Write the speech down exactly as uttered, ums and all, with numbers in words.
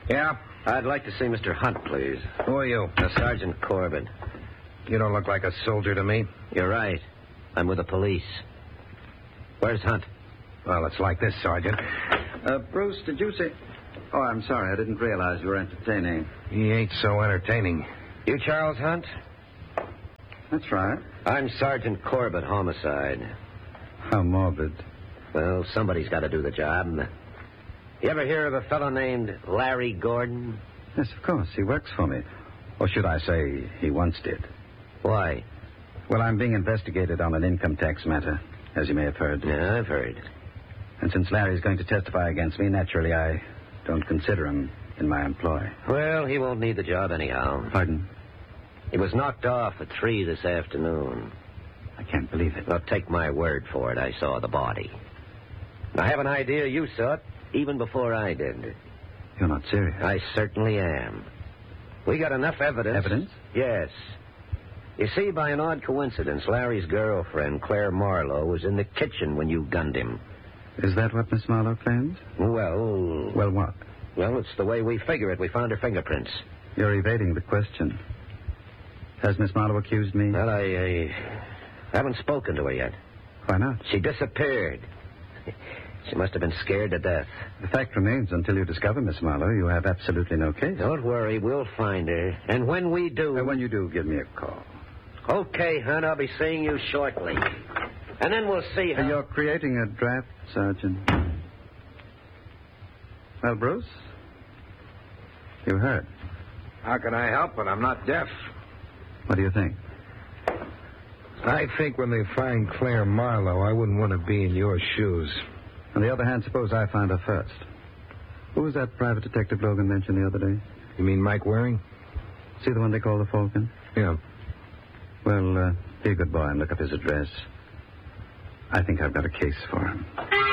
Yeah? I'd like to see Mister Hunt, please. Who are you? Uh, Sergeant Corbett. You don't look like a soldier to me. You're right. I'm with the police. Where's Hunt? Well, it's like this, Sergeant. Uh, Bruce, did you say... Oh, I'm sorry. I didn't realize you were entertaining. He ain't so entertaining. You Charles Hunt? That's right. I'm Sergeant Corbett, homicide. How morbid. Well, somebody's got to do the job. You ever hear of a fellow named Larry Gordon? Yes, of course. He works for me. Or should I say, he once did. Why? Well, I'm being investigated on an income tax matter, as you may have heard. Yeah, I've heard. And since Larry's going to testify against me, naturally, I don't consider him in my employ. Well, he won't need the job anyhow. Pardon? He was knocked off at three this afternoon. I can't believe it. Well, take my word for it. I saw the body. I have an idea you saw it even before I did. You're not serious. I certainly am. We got enough evidence. Evidence? Yes. You see, by an odd coincidence, Larry's girlfriend, Claire Marlowe, was in the kitchen when you gunned him. Is that what Miss Marlowe claims? Well... Well, what? Well, it's the way we figure it. We found her fingerprints. You're evading the question. Has Miss Marlowe accused me? Well, I, I haven't spoken to her yet. Why not? She disappeared. She must have been scared to death. The fact remains, until you discover Miss Marlowe, you have absolutely no case. Don't worry, we'll find her. And when we do... Uh, when you do, give me a call. Okay, Hunt, I'll be seeing you shortly. And then we'll see how... Uh, you're creating a draft, Sergeant. Well, Bruce? You heard. How can I help when I'm not deaf? What do you think? I think when they find Claire Marlowe, I wouldn't want to be in your shoes. On the other hand, suppose I find her first. Who was that private detective Logan mentioned the other day? You mean Mike Waring? See the one they call the Falcon? Yeah. Well, uh, be a good boy and look up his address. I think I've got a case for him.